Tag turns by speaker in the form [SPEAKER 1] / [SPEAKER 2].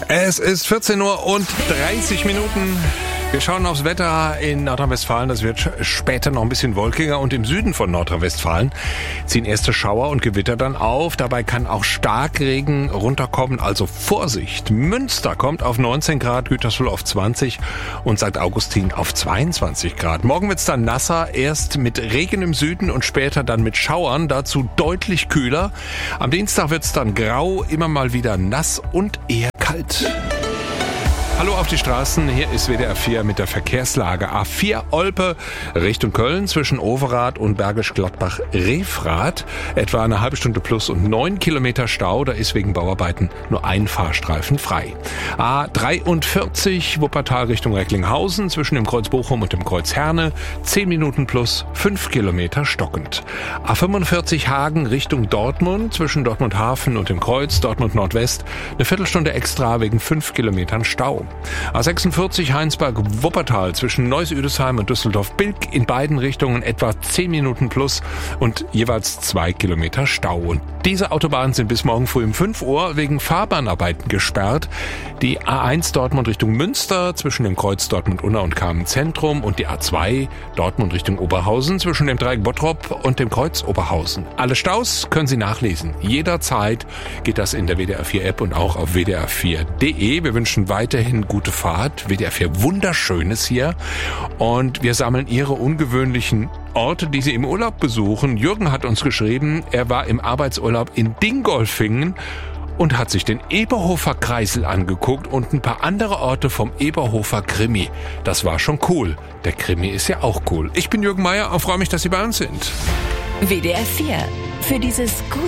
[SPEAKER 1] Es ist 14 Uhr und 30 Minuten. Wir schauen aufs Wetter in Nordrhein-Westfalen. Das wird später noch ein bisschen wolkiger und im Süden von Nordrhein-Westfalen ziehen erste Schauer und Gewitter dann auf. Dabei kann auch Starkregen runterkommen, also Vorsicht. Münster kommt auf 19 Grad, Gütersloh auf 20 und St. Augustin auf 22 Grad. Morgen wird's dann nasser, erst mit Regen im Süden und später dann mit Schauern, dazu deutlich kühler. Am Dienstag wird's dann grau, immer mal wieder nass und eher kalt. Hallo auf die Straßen, hier ist WDR 4 mit der Verkehrslage. A4 Olpe Richtung Köln zwischen Overath und Bergisch Gladbach-Refrath. Etwa eine halbe Stunde plus und 9 Kilometer Stau. Da ist wegen Bauarbeiten nur ein Fahrstreifen frei. A43 Wuppertal Richtung Recklinghausen zwischen dem Kreuz Bochum und dem Kreuz Herne. 10 Minuten plus 5 Kilometer stockend. A45 Hagen Richtung Dortmund zwischen Dortmund Hafen und dem Kreuz Dortmund Nordwest. Eine Viertelstunde extra wegen 5 Kilometern Stau. A46 Heinsberg-Wuppertal zwischen Neuss-Üdesheim und Düsseldorf-Bilk in beiden Richtungen etwa 10 Minuten plus und jeweils 2 Kilometer Stau. Und diese Autobahnen sind bis morgen früh um 5 Uhr wegen Fahrbahnarbeiten gesperrt. Die A1 Dortmund Richtung Münster zwischen dem Kreuz Dortmund-Unna und Kamen-Zentrum und die A2 Dortmund Richtung Oberhausen zwischen dem Dreieck Bottrop und dem Kreuz Oberhausen. Alle Staus können Sie nachlesen. Jederzeit geht das in der WDR 4 App und auch auf wdr4.de. Wir wünschen weiterhin gute Fahrt. WDR 4 wunderschönes hier. Und wir sammeln Ihre ungewöhnlichen Orte, die Sie im Urlaub besuchen. Jürgen hat uns geschrieben, er war im Arbeitsurlaub in Dingolfingen und hat sich den Eberhofer Kreisel angeguckt und ein paar andere Orte vom Eberhofer Krimi. Das war schon cool. Der Krimi ist ja auch cool. Ich bin Jürgen Meier und freue mich, dass Sie bei uns sind.
[SPEAKER 2] WDR 4. Für dieses gute